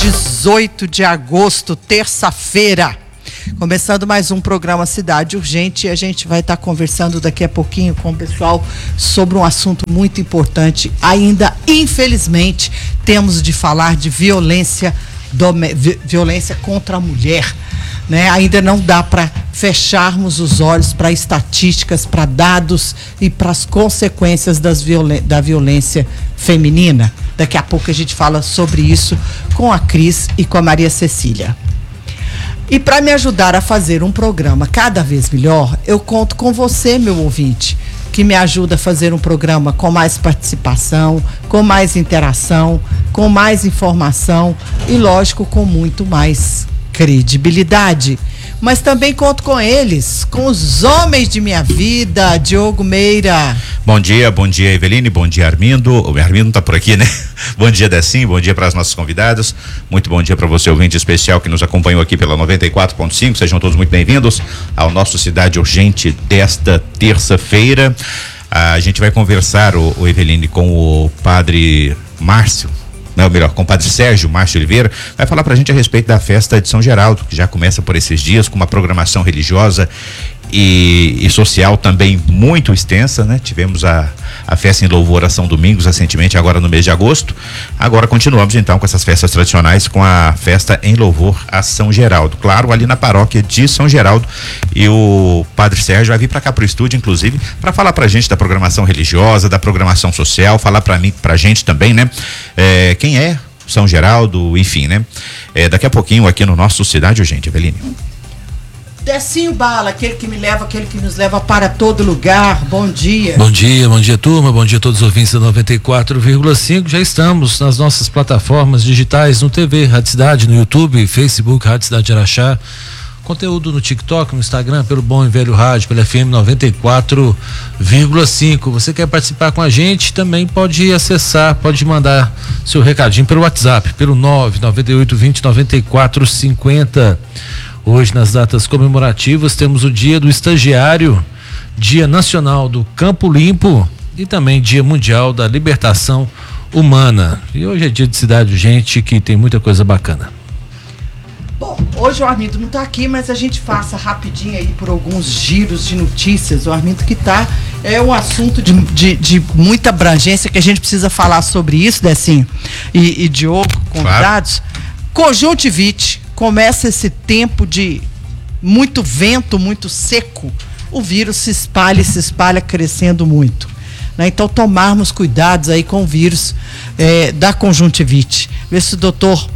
18 de agosto, terça-feira. Começando mais um programa Cidade Urgente, e a gente vai estar conversando daqui a pouquinho com o pessoal sobre um assunto muito importante. Ainda, infelizmente, temos de falar de violência contra a mulher. Né? Ainda não dá para fecharmos os olhos para estatísticas, para dados e para as consequências da violência feminina. Daqui a pouco a gente fala sobre isso com a Cris e com a Maria Cecília. E para me ajudar a fazer um programa cada vez melhor, eu conto com você, meu ouvinte, que me ajuda a fazer um programa com mais participação, com mais interação, com mais informação e, lógico, com muito mais credibilidade. Mas também conto com eles, com os homens de minha vida. Diogo Meira. Bom dia, Eveline, bom dia, Armindo. O Armindo tá por aqui, né? Bom dia, Decim, bom dia para as nossas convidadas. Muito bom dia para você, ouvinte especial que nos acompanhou aqui pela 94.5. Sejam todos muito bem-vindos ao nosso Cidade Urgente desta terça-feira. A gente vai conversar, o Eveline, com o padre Márcio. Não, melhor, com o padre Sérgio Márcio Oliveira, vai falar pra gente a respeito da festa de São Geraldo, que já começa por esses dias, com uma programação religiosa e social também muito extensa, né? Tivemos a festa em louvor a São Domingos recentemente, agora no mês de agosto. Agora continuamos então com essas festas tradicionais, com a festa em louvor a São Geraldo, claro, ali na paróquia de São Geraldo. E o padre Sérgio vai vir para cá pro estúdio, inclusive, para falar pra gente da programação religiosa, da programação social, falar pra gente também, né? Quem é São Geraldo, enfim, né? Daqui a pouquinho aqui no nosso Cidade Urgente, Eveline. Decinho Bala, aquele que me leva, aquele que nos leva para todo lugar. Bom dia. Bom dia, turma. Bom dia a todos os ouvintes da 94,5. Já estamos nas nossas plataformas digitais, no TV Rádio Cidade, no YouTube, Facebook, Rádio Cidade Araxá. Conteúdo no TikTok, no Instagram, pelo Bom e Velho Rádio, pela FM 94,5. Você quer participar com a gente? Também pode acessar, pode mandar seu recadinho pelo WhatsApp, pelo 998209450. Hoje, nas datas comemorativas, temos o Dia do Estagiário, Dia Nacional do Campo Limpo e também Dia Mundial da Libertação Humana. E hoje é dia de Cidade Urgente, que tem muita coisa bacana. Bom, hoje o Armindo não está aqui, mas a gente passa rapidinho aí por alguns giros de notícias. O Armindo que é um assunto de muita abrangência que a gente precisa falar sobre isso, Decinho e Diogo, convidados. Claro. Conjuntivite. Começa esse tempo de muito vento, muito seco, o vírus se espalha crescendo muito. Né? Então, tomarmos cuidados aí com o vírus da conjuntivite. Ver se o doutor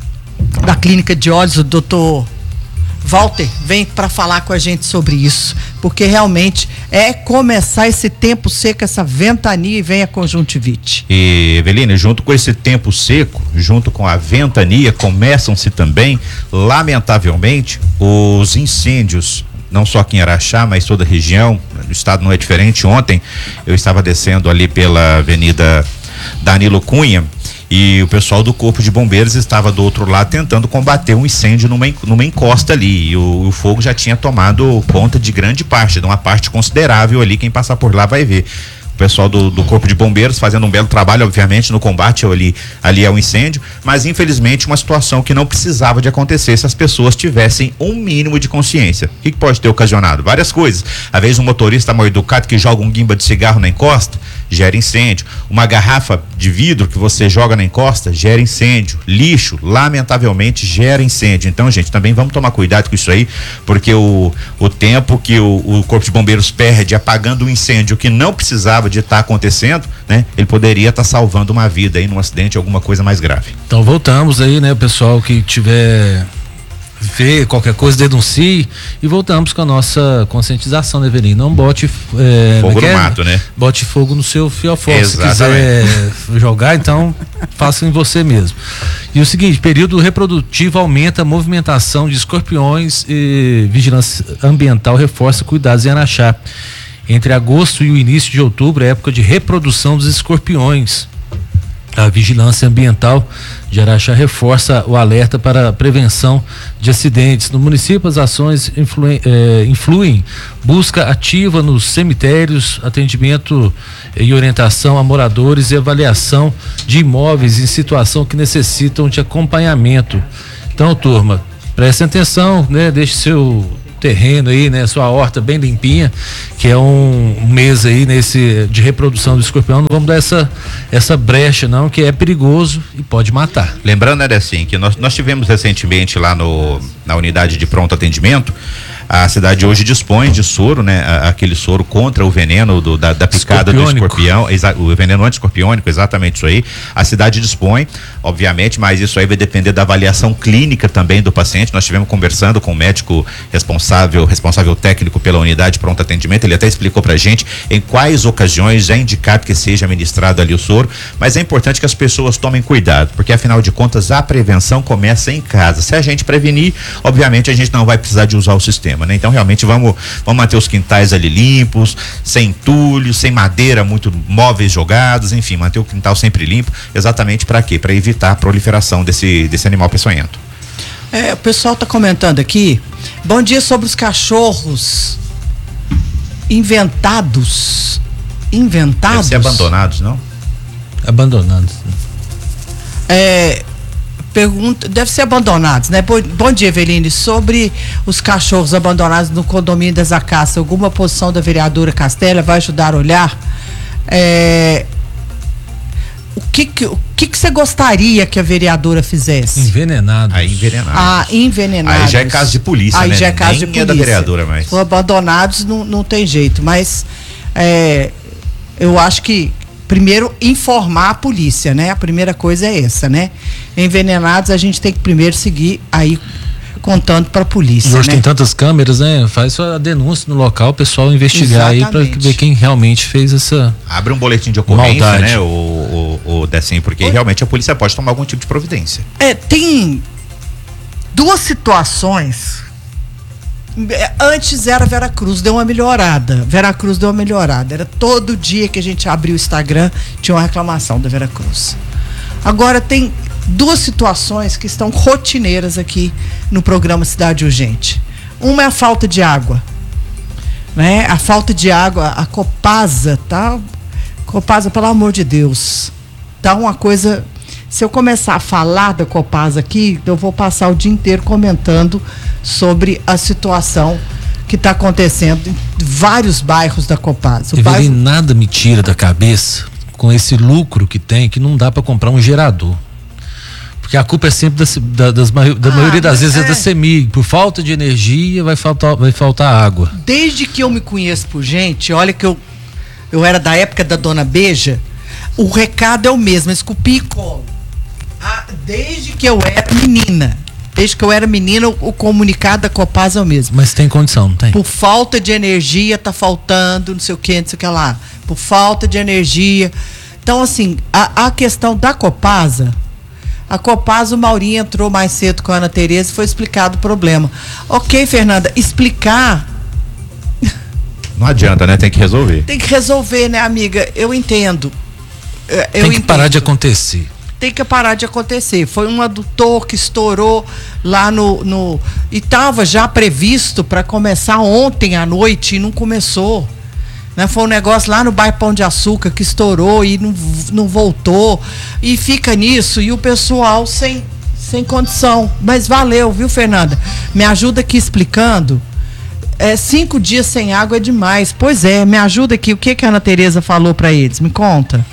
da clínica de olhos, o doutor Walter, vem para falar com a gente sobre isso, porque realmente começar esse tempo seco, essa ventania, e vem a conjuntivite. E, Eveline, junto com esse tempo seco, junto com a ventania, começam-se também, lamentavelmente, os incêndios, não só aqui em Araxá, mas toda a região. O estado não é diferente. Ontem eu estava descendo ali pela Avenida Danilo Cunha, e o pessoal do Corpo de Bombeiros estava do outro lado tentando combater um incêndio numa encosta ali, e o fogo já tinha tomado conta de grande parte, de uma parte considerável ali. Quem passar por lá vai ver o pessoal do Corpo de Bombeiros fazendo um belo trabalho, obviamente, no combate ali ao incêndio, mas infelizmente uma situação que não precisava de acontecer se as pessoas tivessem um mínimo de consciência. O que pode ter ocasionado? Várias coisas. Às vezes um motorista mal educado que joga um guimba de cigarro na encosta, gera incêndio. Uma garrafa de vidro que você joga na encosta, gera incêndio. Lixo, lamentavelmente, gera incêndio. Então, gente, também vamos tomar cuidado com isso aí, porque o tempo que o Corpo de Bombeiros perde apagando um incêndio que não precisava de estar acontecendo, né? Ele poderia estar salvando uma vida aí num acidente, alguma coisa mais grave. Então voltamos aí, né? O pessoal que tiver ver qualquer coisa, denuncie, e voltamos com a nossa conscientização, né, Eveline? Não bote fogo no mato, né? Bote fogo no seu fiofó. Exatamente. Se quiser jogar, então faça em você mesmo. E o seguinte, período reprodutivo aumenta a movimentação de escorpiões e vigilância ambiental reforça cuidados em Araxá. Entre agosto e o início de outubro é época de reprodução dos escorpiões. A Vigilância Ambiental de Araxá reforça o alerta para a prevenção de acidentes. No município, as ações influem busca ativa nos cemitérios, atendimento e orientação a moradores e avaliação de imóveis em situação que necessitam de acompanhamento. Então, turma, prestem atenção, né? Deixe seu terreno aí, né? Sua horta bem limpinha, que é um mês aí de reprodução do escorpião. Não vamos dar essa brecha não, que é perigoso e pode matar. Lembrando, né, assim, que nós tivemos recentemente lá na unidade de pronto atendimento, a cidade hoje dispõe de soro, né? Aquele soro contra o veneno da picada do escorpião, o veneno anti-escorpiônico, exatamente isso aí. A cidade dispõe, obviamente, mas isso aí vai depender da avaliação clínica também do paciente. Nós estivemos conversando com o médico responsável técnico pela unidade de pronto atendimento. Ele até explicou pra gente em quais ocasiões é indicado que seja ministrado ali o soro, mas é importante que as pessoas tomem cuidado, porque afinal de contas a prevenção começa em casa. Se a gente prevenir, obviamente a gente não vai precisar de usar o sistema, né? Então realmente vamos manter os quintais ali limpos, sem entulho, sem madeira, muito móveis jogados, enfim, manter o quintal sempre limpo, exatamente para quê? Para evitar a proliferação desse animal peçonhento. O pessoal está comentando aqui. Bom dia. Sobre os cachorros inventados. Deve ser abandonados, não? Abandonados. Pergunta, deve ser abandonados, né? Bom dia, Eveline. Sobre os cachorros abandonados no condomínio das Acácias, alguma posição da vereadora Castela vai ajudar a olhar? O que você gostaria que a vereadora fizesse? Envenenados. Envenenados. Aí já é caso de polícia, né? Já é caso de polícia. É da vereadora, mas... Se abandonados não tem jeito, mas eu acho que primeiro informar a polícia, né? A primeira coisa é essa, né? Envenenados a gente tem que primeiro seguir aí contando para a polícia. E hoje, né? tem tantas câmeras, né? Faz a denúncia no local, o pessoal investigar. Exatamente. Aí para ver quem realmente fez essa. Abre um boletim de ocorrência, maldade, né? O Decim, porque realmente a polícia pode tomar algum tipo de providência. Tem duas situações. Antes era Veracruz, deu uma melhorada. Era todo dia que a gente abria o Instagram, tinha uma reclamação da Veracruz. Agora tem duas situações que estão rotineiras aqui no programa Cidade Urgente. Uma é a falta de água, né? A falta de água, a Copasa, tá? Copasa, pelo amor de Deus, tá uma coisa. Se eu começar a falar da Copasa aqui, eu vou passar o dia inteiro comentando sobre a situação que está acontecendo em vários bairros da Copasa. Nada me tira da cabeça com esse lucro que tem, que não dá para comprar um gerador. Porque a culpa é sempre da maioria das vezes é da CEMIG. Por falta de energia vai faltar água. Desde que eu me conheço por gente, olha que eu era da época da Dona Beija, o recado é o mesmo, esculpi e colo. Desde que eu era menina. O comunicado da Copasa é o mesmo. Mas tem condição, não tem? Por falta de energia, tá faltando, não sei o que lá. Por falta de energia. Então, assim, a questão da Copasa, o Maurinho entrou mais cedo com a Ana Tereza e foi explicado o problema. Ok, Fernanda, explicar... Não adianta, né? Tem que resolver. Tem que resolver, né, amiga? Eu entendo. Tem que parar de acontecer. Tem que parar de acontecer. Foi um adutor que estourou lá e estava já previsto para começar ontem à noite e não começou. Né? Foi um negócio lá no bairro Pão de Açúcar que estourou e não voltou. E fica nisso. E o pessoal sem condição. Mas valeu, viu, Fernanda? Me ajuda aqui explicando. 5 dias sem água é demais. Pois é, me ajuda aqui. O que a Ana Tereza falou para eles? Me conta.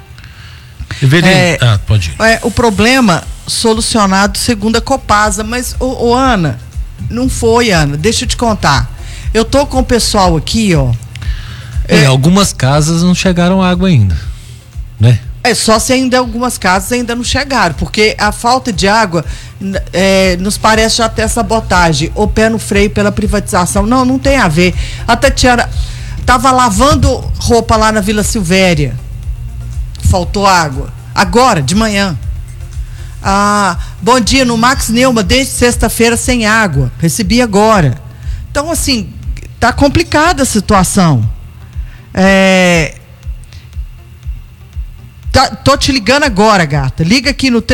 Pode ir. O problema solucionado segundo a Copasa, mas Ana, não foi, Ana, deixa eu te contar. Eu tô com o pessoal aqui, ó. Algumas casas não chegaram água ainda, né? Só se ainda algumas casas ainda não chegaram, porque a falta de água nos parece já ter sabotagem, ou pé no freio pela privatização. Não tem a ver. A Tatiana tava lavando roupa lá na Vila Silvéria. Faltou água. Agora, de manhã. Bom dia, no Max Neuma, desde sexta-feira sem água. Recebi agora. Então, assim, tá complicada a situação. Tô te ligando agora, gata. Liga aqui no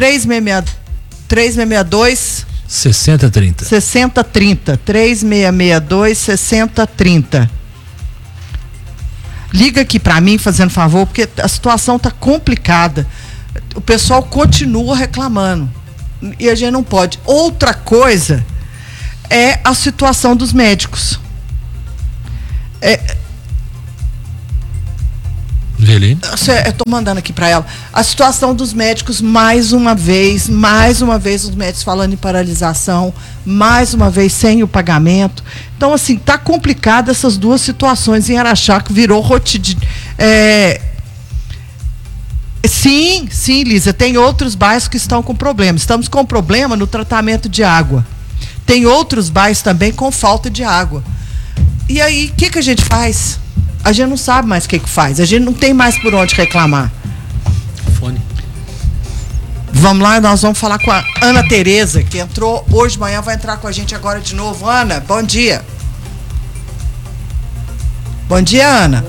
3662 6030. 6030. 3662 6030. Liga aqui pra mim, fazendo favor, porque a situação tá complicada. O pessoal continua reclamando. E a gente não pode. Outra coisa é a situação dos médicos. Eu tô mandando aqui para ela. A situação dos médicos, mais uma vez os médicos falando em paralisação, mais uma vez sem o pagamento. Então, assim, tá complicado essas duas situações em Araxá, que virou rotina. Sim, Lígia, tem outros bairros que estão com problema. Estamos com problema no tratamento de água. Tem outros bairros também com falta de água. E aí, o que a gente faz? A gente não sabe mais o que faz. A gente não tem mais por onde reclamar. Fone. Vamos lá, nós vamos falar com a Ana Tereza, que entrou hoje de manhã, vai entrar com a gente agora de novo. Ana, bom dia. Bom dia, Ana.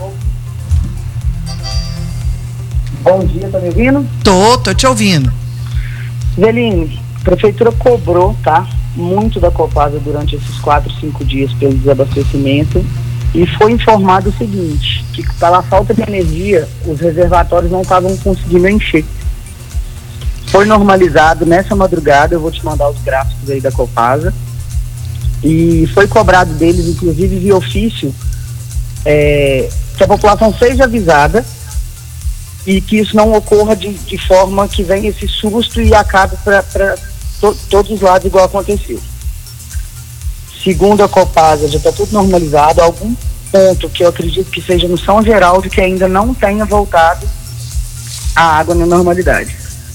Bom dia, tá me ouvindo? Tô te ouvindo. Veline, a prefeitura cobrou, tá? Muito da Copasa durante esses 4, 5 dias pelo desabastecimento. E foi informado o seguinte, que pela falta de energia, os reservatórios não estavam conseguindo encher. Foi normalizado nessa madrugada, eu vou te mandar os gráficos aí da Copasa, e foi cobrado deles, inclusive via ofício, que a população seja avisada e que isso não ocorra de forma que venha esse susto e acabe para todos os lados igual aconteceu. Segundo a Copasa, já está tudo normalizado. Algum ponto que eu acredito que seja no São Geraldo que ainda não tenha voltado a água na normalidade.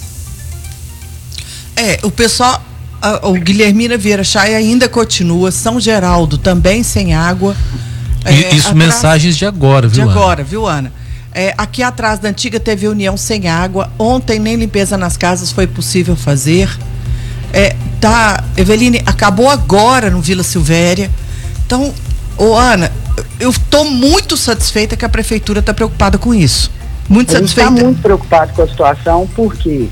O pessoal, o Guilhermina Vieira Chay ainda continua, São Geraldo também sem água. Isso mensagens de agora, viu, Ana? De agora, viu, Ana? Aqui atrás da antiga TV União sem água. Ontem nem limpeza nas casas foi possível fazer. Eveline, acabou agora no Vila Silvéria. Então, Ana, eu estou muito satisfeita que a prefeitura está preocupada com isso. Muito satisfeita. A gente está muito preocupado com a situação, porque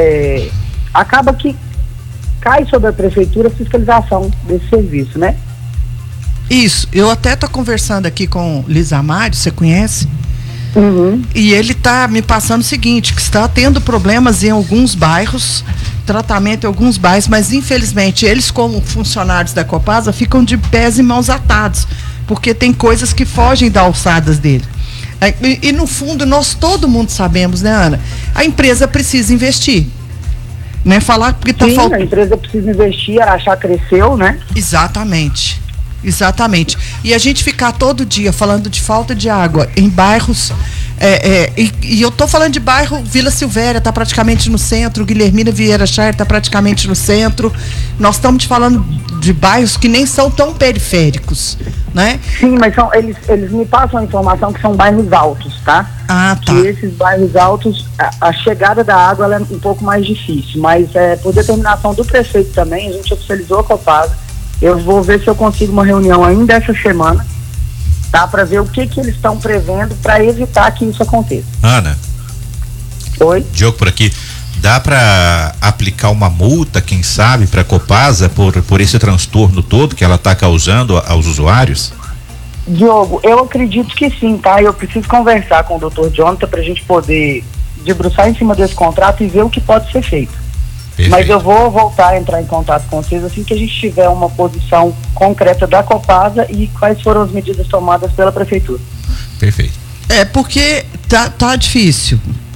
acaba que cai sobre a prefeitura a fiscalização desse serviço, né? Isso, eu até estou conversando aqui com o Lisamário, você conhece? Uhum. E ele está me passando o seguinte, que está tendo problemas em alguns bairros, tratamento em alguns bairros, mas infelizmente eles, como funcionários da Copasa, ficam de pés e mãos atados, porque tem coisas que fogem das alçadas dele. E no fundo, todo mundo sabemos, né, Ana? A empresa precisa investir. Né? Falar porque tá faltando. A empresa precisa investir, a Araxá cresceu, né? Exatamente. E a gente ficar todo dia falando de falta de água em bairros. E eu tô falando de bairro Vila Silvéria, tá praticamente no centro, Guilhermina Vieira Chay tá praticamente no centro. Nós estamos falando de bairros que nem são tão periféricos, né? Sim, mas eles me passam a informação que são bairros altos, tá? Ah, tá. Que esses bairros altos, a chegada da água ela é um pouco mais difícil, mas por determinação do prefeito também, a gente oficializou a Copasa. Eu vou ver se eu consigo uma reunião ainda essa semana, tá? Para ver o que eles estão prevendo para evitar que isso aconteça. Ana. Oi? Diogo por aqui. Dá para aplicar uma multa, quem sabe, para a Copasa por esse transtorno todo que ela está causando aos usuários? Diogo, eu acredito que sim, tá? Eu preciso conversar com o Dr. Jonathan para a gente poder debruçar em cima desse contrato e ver o que pode ser feito. Perfeito. Mas eu vou voltar a entrar em contato com vocês assim que a gente tiver uma posição concreta da Copasa e quais foram as medidas tomadas pela prefeitura. Perfeito. Porque tá difícil.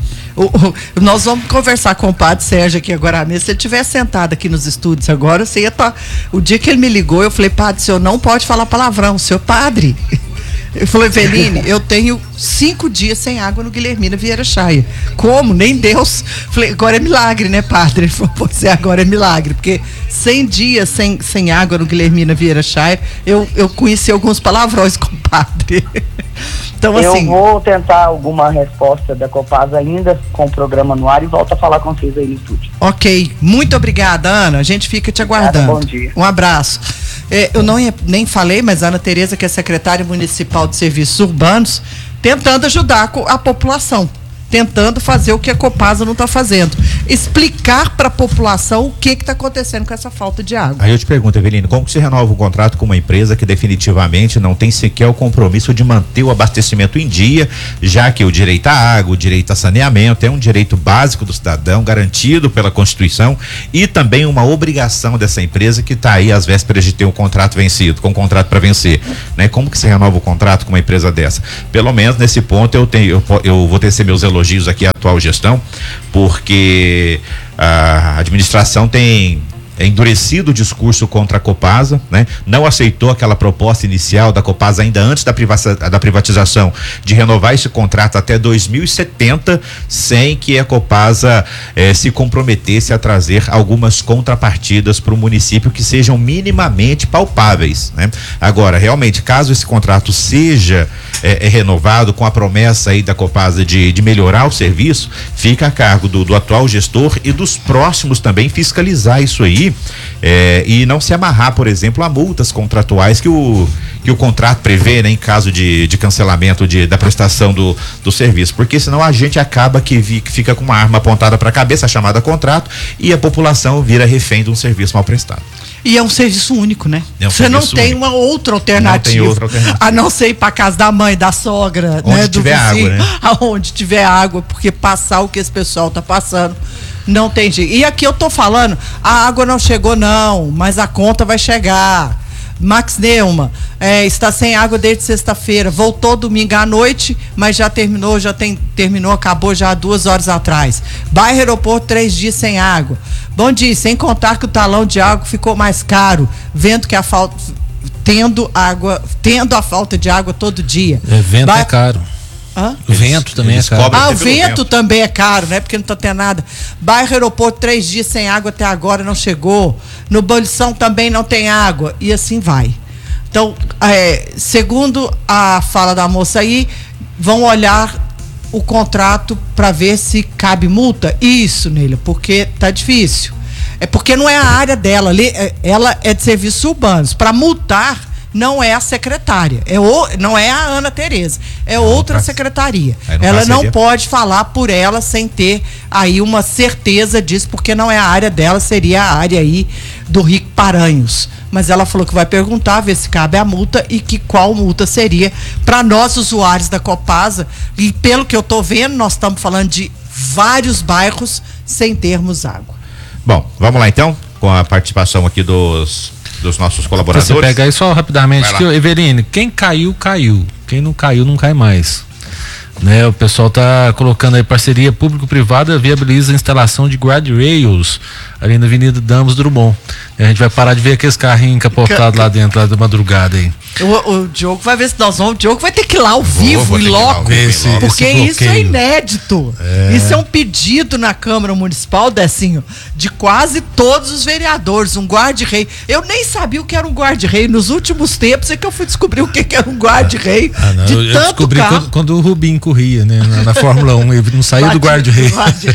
Nós vamos conversar com o padre Sérgio aqui agora mesmo. Se ele estiver sentado aqui nos estúdios agora, você ia estar. O dia que ele me ligou, eu falei, padre, o senhor não pode falar palavrão, senhor padre. Eu falei, Eveline, eu tenho 5 dias sem água no Guilhermina Vieira Chay. Como? Nem Deus. Falei, agora é milagre, né, padre? Ele falou, pois agora é milagre, porque 100 dias sem água no Guilhermina Vieira Chay, eu conheci alguns palavrões com o padre. Então, assim, eu vou tentar alguma resposta da Copasa ainda com o programa no ar e volto a falar com vocês aí no estúdio. Ok, muito obrigada, Ana. A gente fica te aguardando. Bom dia. Um abraço. Eu nem falei, mas a Ana Tereza, que é secretária municipal de serviços urbanos, tentando ajudar a população, tentando fazer o que a Copasa não está fazendo. Explicar para a população o que está acontecendo com essa falta de água. Aí eu te pergunto, Evelino, como que se renova um contrato com uma empresa que definitivamente não tem sequer o compromisso de manter o abastecimento em dia, já que o direito à água, o direito a saneamento é um direito básico do cidadão, garantido pela Constituição, e também uma obrigação dessa empresa que está aí às vésperas de ter um contrato vencido, com um contrato para vencer, né? Como que se renova o contrato com uma empresa dessa? Pelo menos nesse ponto eu vou tecer meus elogios aqui à atual gestão, porque a administração tem endurecido o discurso contra a Copasa, né? Não aceitou aquela proposta inicial da Copasa ainda antes da privatização de renovar esse contrato até 2070, sem que a Copasa se comprometesse a trazer algumas contrapartidas para o município que sejam minimamente palpáveis, né? Agora, realmente, caso esse contrato seja renovado com a promessa aí da Copasa de melhorar o serviço, fica a cargo do atual gestor e dos próximos também fiscalizar isso aí, e não se amarrar, por exemplo, a multas contratuais que o contrato prevê, né, em caso de cancelamento da prestação do serviço, porque senão a gente acaba que fica com uma arma apontada para a cabeça, chamada contrato, e a população vira refém de um serviço mal prestado. E é um serviço único, né? Você não tem uma outra alternativa. A não ser ir para casa da mãe, da sogra, onde né, tiver do vizinho, água, né? Aonde tiver água, porque passar o que esse pessoal tá passando, não tem jeito. E aqui eu tô falando, a água não chegou não, mas a conta vai chegar. Max Neumann está sem água desde sexta-feira, voltou domingo à noite, mas já terminou, acabou já 2 horas atrás. Bairro Aeroporto, 3 dias sem água. Bom dia, sem contar que o talão de água ficou mais caro, vendo que tendo a falta de água todo dia. Vento é caro. Hã? O vento também é caro. O vento também é caro, né? Porque não tá tendo nada. Bairro Aeroporto, 3 dias sem água, até agora não chegou. No Bolição também não tem água. E assim vai. Então, segundo a fala da moça aí, vão olhar o contrato para ver se cabe multa. Isso, Neila, porque tá difícil. É porque não é a área dela. Ela é de serviços urbanos. Para multar, não é a secretária, não é a Ana Tereza, é outra secretaria. Ela não pode falar por ela sem ter aí uma certeza disso, porque não é a área dela, seria a área aí do Rico Paranhos. Mas ela falou que vai perguntar, ver se cabe a multa e qual multa seria para nós usuários da Copasa. E pelo que eu tô vendo, nós estamos falando de vários bairros sem termos água. Bom, vamos lá então, com a participação aqui dos nossos colaboradores. Você pega aí só rapidamente, que, Everine, quem caiu, caiu. Quem não caiu, não cai mais. Né, o pessoal tá colocando aí parceria público-privada viabiliza a instalação de guardrails ali na Avenida Damos Drummond. A gente vai parar de ver aqueles carrinhos encapotados lá dentro, lá da madrugada aí. O Diogo vai ver se nós vamos. O Diogo vai ter que ir lá ao vivo e logo. Porque isso é inédito. Isso é um pedido na Câmara Municipal, Decinho, de quase todos os vereadores. Um guarda-rei. Eu nem sabia o que era um guarda-rei. Nos últimos tempos é que eu fui descobrir o que era um guarda-rei. Eu descobri quando o Rubinho corria, né, na Fórmula 1. Ele não saiu do guarda-rei.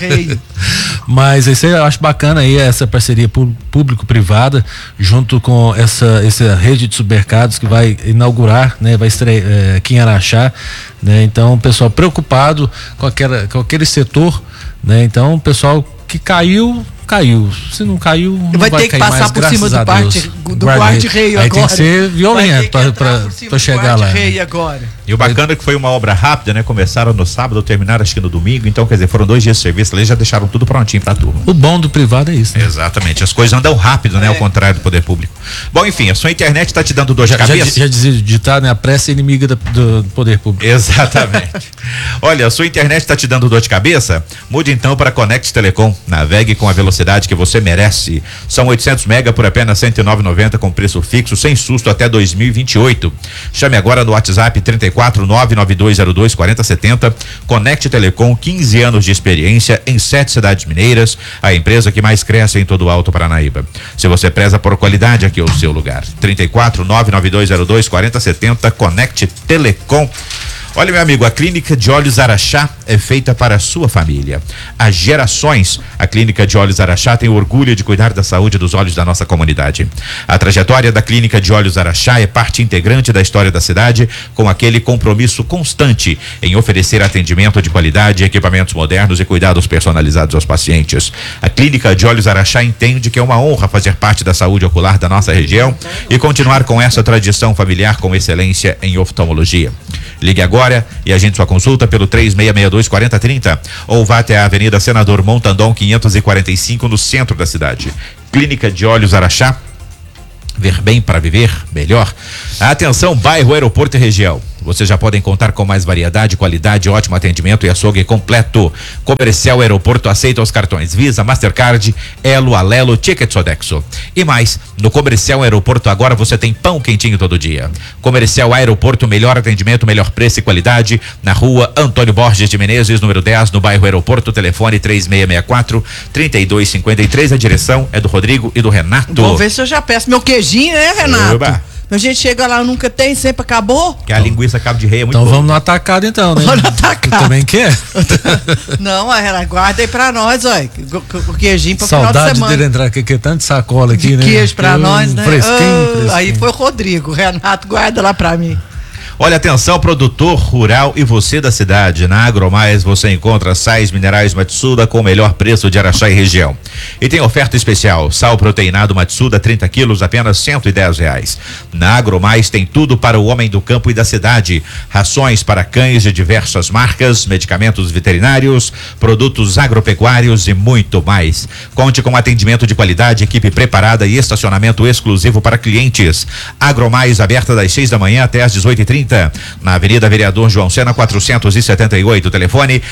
Mas isso eu acho bacana aí, essa parceria público-privada, junto com essa rede de supermercados que vai inaugurar, né, vai estrear aqui em Araxá, né, então o pessoal preocupado com aquele setor, né, então o pessoal que caiu, se não caiu, não vai ter que passar mais, por cima do guarda-rei agora. Aí tem que ser violento para chegar lá. Agora. E o bacana é que foi uma obra rápida, né? Começaram no sábado, terminaram acho que no domingo, então quer dizer, foram 2 dias de serviço, eles já deixaram tudo prontinho pra turma. O bom do privado é isso, né? Exatamente, as coisas andam rápido, né? Ao contrário do poder público. Bom, enfim, a sua internet tá te dando dor de cabeça? Já dizia o ditado, né? A pressa é inimiga do poder público. Exatamente. Olha, a sua internet tá te dando dor de cabeça? Mude então para Connect Telecom. Navegue com a velocidade que você merece. São 800 mega por apenas R$ 109,90 com preço fixo, sem susto até 2028. Chame agora no WhatsApp 34992024070. Connect Telecom, 15 anos de experiência em 7 cidades mineiras, a empresa que mais cresce em todo o Alto Paranaíba. Se você preza por qualidade, aqui é o seu lugar. 34992024070, Connect Telecom. Olha, meu amigo, a Clínica de Olhos Araxá é feita para a sua família. Há gerações, a Clínica de Olhos Araxá tem orgulho de cuidar da saúde dos olhos da nossa comunidade. A trajetória da Clínica de Olhos Araxá é parte integrante da história da cidade, com aquele compromisso constante em oferecer atendimento de qualidade, equipamentos modernos e cuidados personalizados aos pacientes. A Clínica de Olhos Araxá entende que é uma honra fazer parte da saúde ocular da nossa região e continuar com essa tradição familiar com excelência em oftalmologia. Ligue agora e agende sua consulta pelo 3662-4030 ou vá até a Avenida Senador Montandon 545 no centro da cidade. Clínica de Olhos Araxá, ver bem para viver melhor. Atenção, bairro, aeroporto e região. Vocês já podem contar com mais variedade, qualidade, ótimo atendimento e açougue completo. Comercial Aeroporto aceita os cartões Visa, Mastercard, Elo, Alelo, Ticket Sodexo. E mais, no Comercial Aeroporto agora você tem pão quentinho todo dia. Comercial Aeroporto, melhor atendimento, melhor preço e qualidade. Na rua Antônio Borges de Menezes, número 10, no bairro Aeroporto, telefone 3664-3253. A direção é do Rodrigo e do Renato. Vou ver se eu já peço meu queijinho, né, Renato? Oba. A gente chega lá, nunca tem, sempre acabou. Que a linguiça cabo de rei é muito Então boa. vamos no atacado então, né? Vamos no atacado. Tu também quer? Não, guarda aí pra nós, olha. O queijinho pra final de Saudade semana. dele entrar aqui, que é tanto sacola aqui, De né? queijo pra nós, né? Fresquinho. Aí foi o Rodrigo. Renato, guarda lá pra mim. Olha, atenção, produtor rural e você da cidade. Na Agromais você encontra sais minerais Matsuda com o melhor preço de Araxá e região. E tem oferta especial, sal proteinado Matsuda 30 quilos, apenas R$110. Na Agromais tem tudo para o homem do campo e da cidade. Rações para cães de diversas marcas, medicamentos veterinários, produtos agropecuários e muito mais. Conte com atendimento de qualidade, equipe preparada e estacionamento exclusivo para clientes. Agromais aberta das 6 da manhã até às 18h30. Na Avenida Vereador João Sena 478, telefone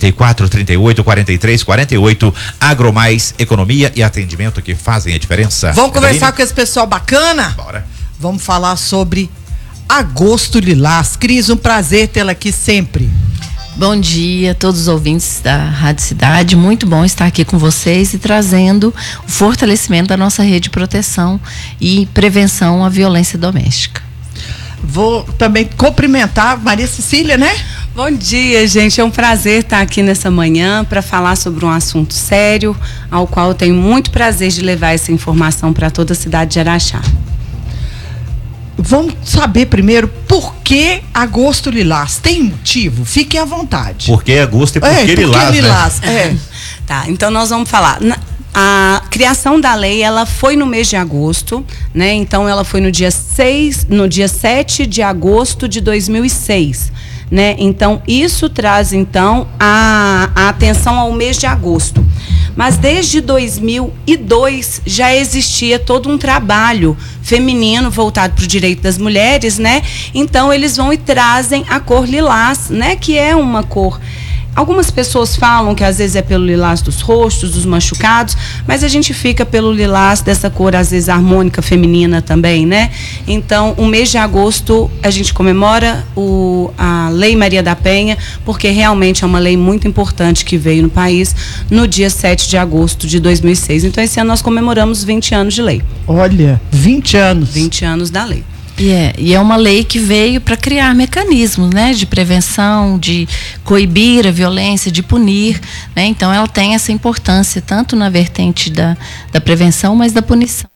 3438-4348. Agromais, economia e atendimento que fazem a diferença. Vamos conversar com esse pessoal bacana? Bora. Vamos falar sobre Agosto Lilás. Cris, um prazer tê-la aqui sempre. Bom dia a todos os ouvintes da Rádio Cidade, muito bom estar aqui com vocês e trazendo o fortalecimento da nossa rede de proteção e prevenção à violência doméstica. Vou também cumprimentar Maria Cecília, né? Bom dia, gente. É um prazer estar aqui nessa manhã para falar sobre um assunto sério, ao qual eu tenho muito prazer de levar essa informação para toda a cidade de Araxá. Vamos saber primeiro por que Agosto Lilás. Tem motivo? Fiquem à vontade. Por que agosto e por que Lilás, Lilás, né? Tá, então nós vamos falar. A criação da lei, ela foi no mês de agosto, né? Então ela foi no dia 7 de agosto de 2006, né? Então isso traz então a atenção ao mês de agosto. Mas desde 2002 já existia todo um trabalho feminino voltado para o direito das mulheres, né? Então eles vão e trazem a cor lilás, né? Que é uma cor. Algumas pessoas falam que às vezes é pelo lilás dos rostos, dos machucados, mas a gente fica pelo lilás dessa cor, às vezes harmônica, feminina também, né? Então, o mês de agosto, a gente comemora a Lei Maria da Penha, porque realmente é uma lei muito importante que veio no país no dia 7 de agosto de 2006. Então, esse ano nós comemoramos 20 anos de lei. Olha, 20 anos. 20 anos da lei. E é uma lei que veio para criar mecanismos, né, de prevenção, de coibir a violência, de punir, né? Então ela tem essa importância tanto na vertente da prevenção, mas da punição.